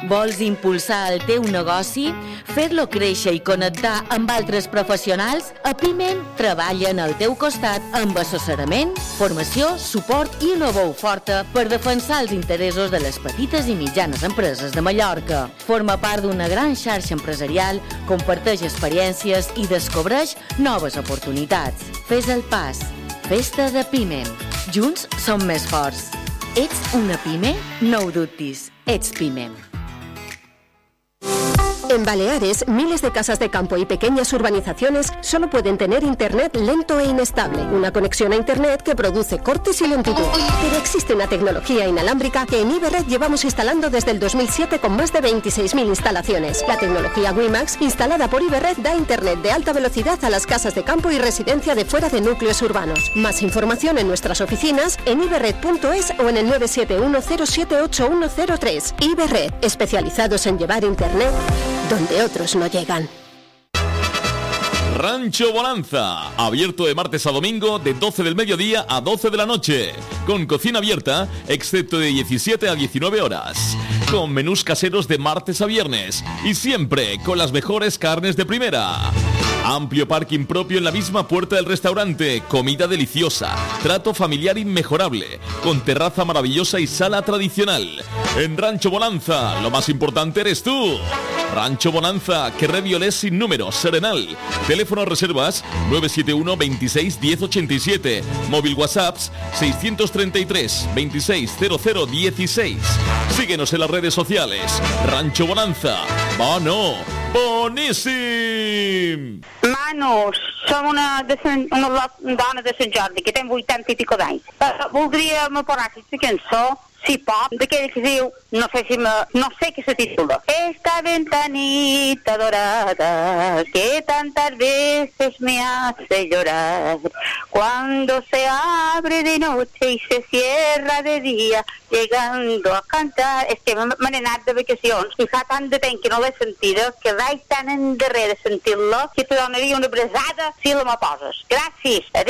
Vols impulsar el teu negoci, fer-lo créixer i connectar amb altres professionals? A Pimem treballen al teu costat amb assessorament, formació, suport i una veu forta per defensar els interessos de les petites i mitjanes empreses de Mallorca. Forma part d'una gran xarxa empresarial, comparteix experiències i descobreix noves oportunitats. Fes el pas. Festa de Pimem. Junts som més forts. Ets una pime? No ho dubtis. Ets Pimem. En Baleares, miles de casas de campo y pequeñas urbanizaciones solo pueden tener internet lento e inestable, una conexión a internet que produce cortes y lentitud. Pero existe una tecnología inalámbrica que en Iberred llevamos instalando desde el 2007 con más de 26.000 instalaciones. La tecnología WiMAX, instalada por Iberred, da internet de alta velocidad a las casas de campo y residencia de fuera de núcleos urbanos. Más información en nuestras oficinas, en iberred.es o en el 971078103. Iberred, especializados en llevar internet donde otros no llegan. Rancho Bonanza, abierto de martes a domingo de 12 del mediodía a 12 de la noche, con cocina abierta, excepto de 17 a 19 horas, con menús caseros de martes a viernes y siempre con las mejores carnes de primera. Amplio parking propio en la misma puerta del restaurante, comida deliciosa, trato familiar inmejorable, con terraza maravillosa y sala tradicional. En Rancho Bonanza, lo más importante eres tú. Rancho Bonanza, Carrer Violés sin número, Serenal. Teléfono reservas 971 26 10 87. Móvil WhatsApps 633 26 00 16. Síguenos en las redes sociales. Rancho Bonanza. Bueno, boníssim! Manus, som una dona de Sant Jordi que té 80 i pico d'anys. Voldria me posar aquesta cançó, si pot, d'aquella que diu, no sé què se titula. Esta ventanita dorada que tantas veces me hace llorar, cuando se abre de noche y se cierra de día, llegando a cantar. És que m'he anat de vacacions i fa tant de temps que no l'he sentida que vaig tan endarrere sentir-la que te donaria una abraçada si la me poses. Gràcies. Adéu.